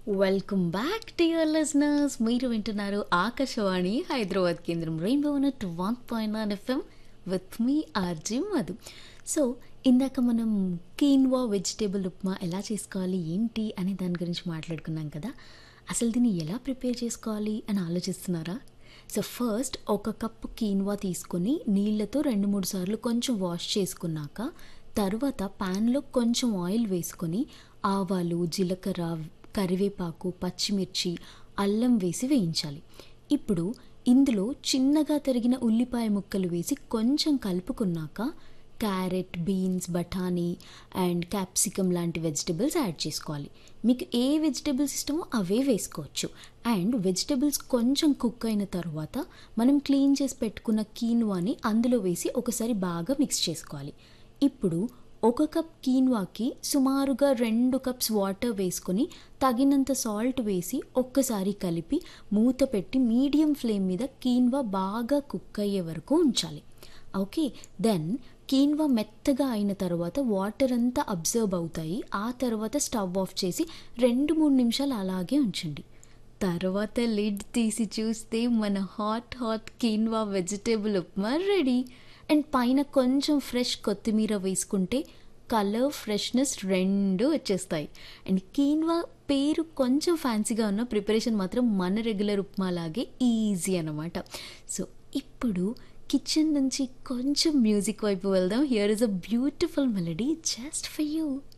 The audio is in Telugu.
Welcome back dear listeners. మీరు వింటున్నారు ఆకాశవాణి హైదరాబాద్ కేంద్రం rainbow 101.9 FM with me RG Madhu. So ఇందాక మనం కీన్వా వెజిటేబుల్ ఉప్మా ఎలా చేసుకోవాలి ఏంటి అనే దాని గురించి మాట్లాడుకున్నాం కదా. అసలు దీన్ని ఎలా ప్రిపేర్ చేసుకోవాలి అని ఆలోచిస్తున్నారా? సో ఫస్ట్ ఒక కప్పు కీన్వా తీసుకొని నీళ్ళతో 2-3 సార్లు కొంచెం వాష్ చేసుకున్నాక తర్వాత ప్యాన్లో కొంచెం ఆయిల్ వేసుకొని ఆవాలు, జీలకర్ర, కరివేపాకు, పచ్చిమిర్చి, అల్లం వేసి వేయించాలి. ఇప్పుడు ఇందులో చిన్నగా తరిగిన ఉల్లిపాయ ముక్కలు వేసి కొంచెం కలుపుకున్నాక క్యారెట్, బీన్స్, బఠానీ అండ్ క్యాప్సికమ్ లాంటి వెజిటబుల్స్ యాడ్ చేసుకోవాలి. మీకు ఏ వెజిటబుల్స్ ఇష్టమో అవే వేసుకోవచ్చు. అండ్ వెజిటబుల్స్ కొంచెం కుక్ అయిన తర్వాత మనం క్లీన్ చేసి పెట్టుకున్న కీన్వాని అందులో వేసి ఒకసారి బాగా మిక్స్ చేసుకోవాలి. ఇప్పుడు ఒక కప్ కీన్వాకి సుమారుగా 2 కప్స్ వాటర్ వేసుకొని తగినంత సాల్ట్ వేసి ఒక్కసారి కలిపి మూత పెట్టి మీడియం ఫ్లేమ్ మీద కీన్వా బాగా కుక్ అయ్యే వరకు ఉంచాలి. ఓకే, దెన్ కీన్వా మెత్తగా అయిన తర్వాత వాటర్ అంతా అబ్జర్వ్ అవుతాయి. ఆ తర్వాత స్టవ్ ఆఫ్ చేసి 2-3 నిమిషాలు అలాగే ఉంచండి. తర్వాత లిడ్ తీసి చూస్తే మన hot quinoa vegetable upma ready. And పైన కొంచెం ఫ్రెష్ కొత్తిమీర వేసుకుంటే కలర్, ఫ్రెష్నెస్ రెండు వచ్చేస్తాయి. అండ్ కీన్వా పేరు కొంచెం ఫ్యాన్సీగా ఉన్న ప్రిపరేషన్ మాత్రం మన రెగ్యులర్ ఉప్మా లాగే ఈజీ అన్నమాట. సో ఇప్పుడు కిచెన్ నుంచి కొంచెం మ్యూజిక్ వైపు వెళ్దాం. Here is a beautiful melody just for you.